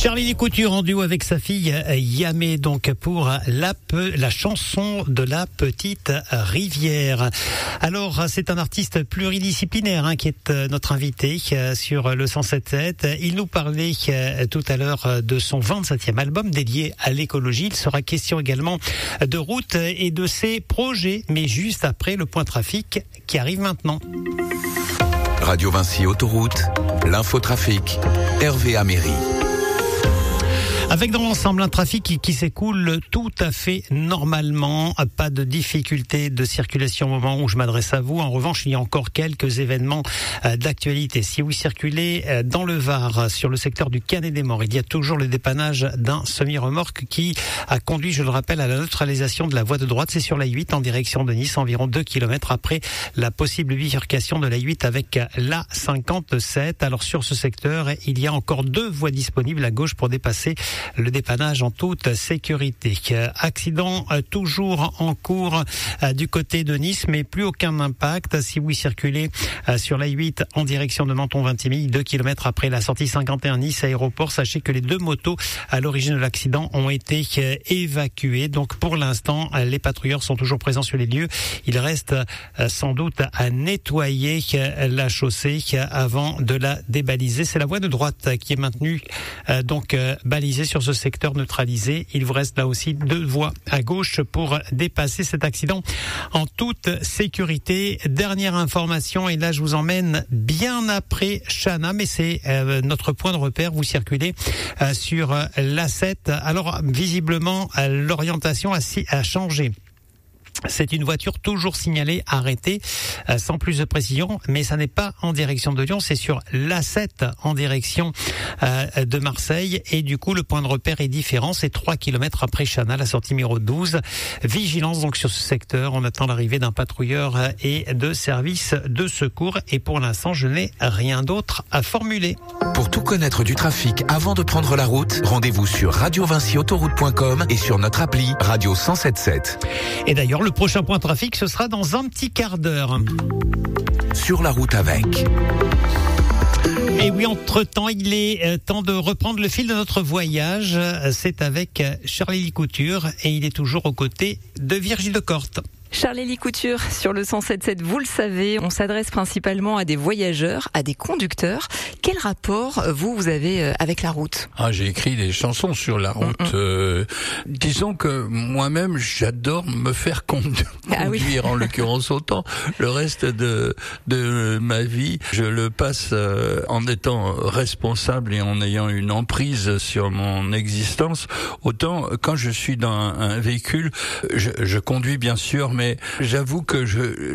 Charlie Couture en duo avec sa fille Yamé, donc pour la chanson de la petite rivière. Alors c'est un artiste pluridisciplinaire qui est notre invité sur le 107.7. Il nous parlait tout à l'heure de son 27e album dédié à l'écologie. Il sera question également de route et de ses projets, mais juste après le point trafic qui arrive maintenant. Radio Vinci Autoroute, l'infotrafic, Hervé Améry. Avec dans l'ensemble un trafic qui s'écoule tout à fait normalement, pas de difficultés de circulation au moment où je m'adresse à vous. En revanche, il y a encore quelques événements d'actualité. Si vous circulez dans le Var, sur le secteur du Canet-des-Morts, il y a toujours le dépannage d'un semi-remorque qui a conduit, je le rappelle, à la neutralisation de la voie de droite. C'est sur la 8 en direction de Nice, environ 2 km après la possible bifurcation de la 8 avec la 57. Alors sur ce secteur, il y a encore 2 voies disponibles à gauche pour dépasser le dépannage en toute sécurité. Accident toujours en cours du côté de Nice, mais plus aucun impact. Si vous circulez sur la 8 en direction de Menton-Vintimille, 2 km après la sortie 51 Nice Aéroport, sachez que les 2 motos à l'origine de l'accident ont été évacuées. Donc pour l'instant, les patrouilleurs sont toujours présents sur les lieux. Il reste sans doute à nettoyer la chaussée avant de la débaliser. C'est la voie de droite qui est maintenue donc balisée sur ce secteur neutralisé. Il vous reste là aussi 2 voies à gauche pour dépasser cet accident en toute sécurité. Dernière information, et là je vous emmène bien après Chana, mais c'est notre point de repère. Vous circulez sur l'A7. Alors visiblement l'orientation a changé. C'est une voiture toujours signalée arrêtée, sans plus de précision, mais ça n'est pas en direction de Lyon, c'est sur l'A7 en direction de Marseille, et du coup le point de repère est différent, c'est 3 km après Chana, la sortie numéro 12. Vigilance donc sur ce secteur, on attend l'arrivée d'un patrouilleur et de services de secours, et pour l'instant je n'ai rien d'autre à formuler. Pour tout connaître du trafic avant de prendre la route, rendez-vous sur radiovinciautoroute.com et sur notre appli Radio 107.7. Et d'ailleurs, le prochain point trafic, ce sera dans un petit quart d'heure. Sur la route avec. Et oui, entre-temps, il est temps de reprendre le fil de notre voyage. C'est avec Charlie Couture et il est toujours aux côtés de Virgile Decorte. Charlie Couture sur le 107.7, vous le savez, on s'adresse principalement à des voyageurs, à des conducteurs. Quel rapport vous avez avec la route ? J'ai écrit des chansons sur la route. Disons que moi-même, j'adore me faire conduire, en l'occurrence autant. Le reste de ma vie, je le passe en étant responsable et en ayant une emprise sur mon existence. Autant quand je suis dans un véhicule, je conduis bien sûr, mais j'avoue que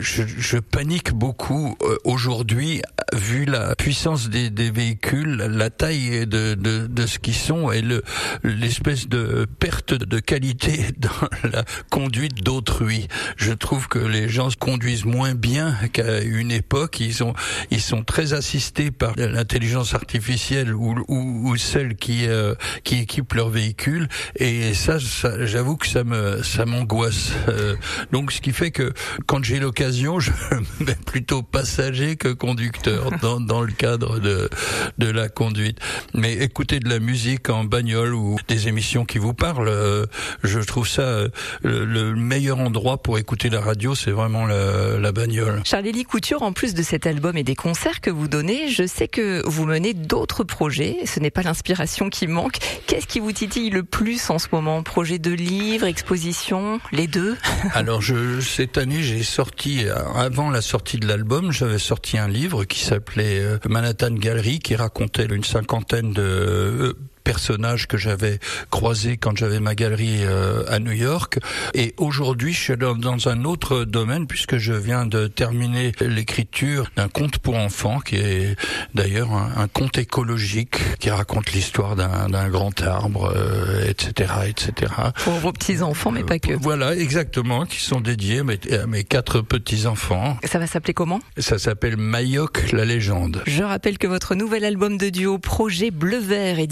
je panique beaucoup aujourd'hui, vu la puissance des véhicules, la taille de ce qu'ils sont et l'espèce de perte de qualité dans la conduite d'autrui. Je trouve que les gens conduisent moins bien qu'à une époque. Ils sont très assistés par l'intelligence artificielle ou celle qui équipe leur véhicule, et ça j'avoue que ça m'angoisse. Donc ce qui fait que quand j'ai l'occasion, je me mets plutôt passager que conducteur dans le cadre de la conduite. Mais écouter de la musique en bagnole ou des émissions qui vous parlent, je trouve ça le meilleur endroit pour écouter la radio, c'est vraiment la bagnole. Charlie Couture, en plus de cet album et des concerts que vous donnez, je sais que vous menez d'autres projets. Ce n'est pas l'inspiration qui manque. Qu'est-ce qui vous titille le plus en ce moment ? Projet de livre, exposition, les deux ? Alors cette année, j'ai sorti, avant la sortie de l'album, j'avais sorti un livre qui s'appelait Manhattan Gallery, qui racontait une 50aine de personnages que j'avais croisés quand j'avais ma galerie à New York. Et aujourd'hui, je suis dans un autre domaine, puisque je viens de terminer l'écriture d'un conte pour enfants, qui est d'ailleurs un conte écologique, qui raconte l'histoire d'un grand arbre, etc., etc. Pour vos petits-enfants, mais pas que. Voilà, exactement, qui sont dédiés à mes 4 petits-enfants. Ça va s'appeler comment ? Ça s'appelle Mayok, la légende. Je rappelle que votre nouvel album de duo, Projet Bleu Vert, est disponible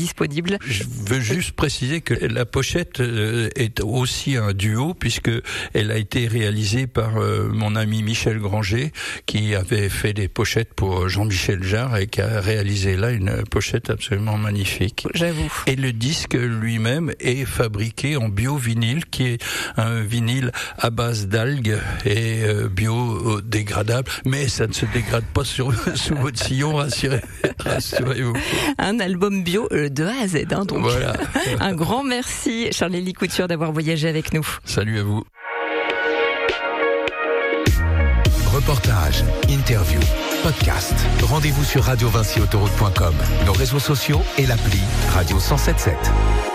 disponible. Je veux juste préciser que la pochette est aussi un duo, puisque elle a été réalisée par mon ami Michel Granger, qui avait fait des pochettes pour Jean-Michel Jarre et qui a réalisé là une pochette absolument magnifique. J'avoue. Et le disque lui-même est fabriqué en bio-vinyle, qui est un vinyle à base d'algues et biodégradable, mais ça ne se dégrade pas sous votre sillon, rassurez-vous. Un album bio de A à Z, hein, donc. Voilà. Un grand merci, Charles-Élie Couture, d'avoir voyagé avec nous. Salut à vous. Reportages, interviews, podcasts. Rendez-vous sur radiovinciautoroute.com, nos réseaux sociaux et l'appli Radio 107.7.